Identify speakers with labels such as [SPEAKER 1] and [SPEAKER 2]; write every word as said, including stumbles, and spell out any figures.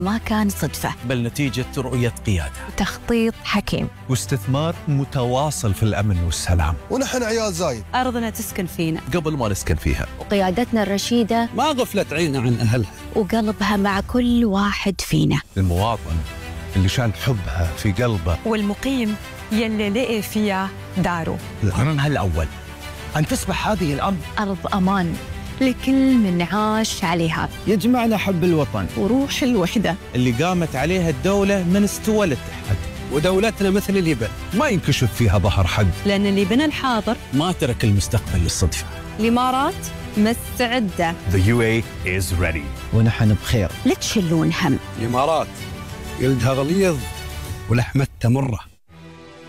[SPEAKER 1] ما كان صدفة،
[SPEAKER 2] بل نتيجة رؤية قيادة
[SPEAKER 1] تخطيط حكيم
[SPEAKER 3] واستثمار متواصل في الأمن والسلام.
[SPEAKER 4] ونحن عيال زايد،
[SPEAKER 1] أرضنا تسكن فينا
[SPEAKER 2] قبل ما نسكن فيها،
[SPEAKER 1] وقيادتنا الرشيدة
[SPEAKER 5] ما غفلت عيننا عن أهلها
[SPEAKER 1] وقلبها مع كل واحد فينا.
[SPEAKER 3] المواطن اللي شال حبها في قلبه،
[SPEAKER 6] والمقيم يلي لقي فيها داره.
[SPEAKER 2] وقرارها الأول أن تصبح هذه الأرض
[SPEAKER 1] أرض أمان لكل من عاش عليها،
[SPEAKER 5] يجمعنا حب الوطن
[SPEAKER 1] وروح الوحدة
[SPEAKER 2] اللي قامت عليها الدولة من استوى الاتحاد.
[SPEAKER 5] ودولتنا مثل اليبن
[SPEAKER 3] ما ينكشف فيها ظهر حد،
[SPEAKER 1] لأن اللي بنى الحاضر
[SPEAKER 2] ما ترك المستقبل للصدفة.
[SPEAKER 1] الإمارات مستعدة.
[SPEAKER 3] The يو إيه is ready.
[SPEAKER 5] ونحن بخير.
[SPEAKER 1] لا تشلون هم.
[SPEAKER 5] الإمارات جلدها غليظ ولحمتها مرة.